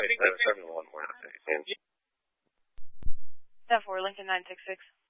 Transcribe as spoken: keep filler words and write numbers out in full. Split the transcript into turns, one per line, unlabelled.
seven seven one more.
ten four, Lincoln nine six six.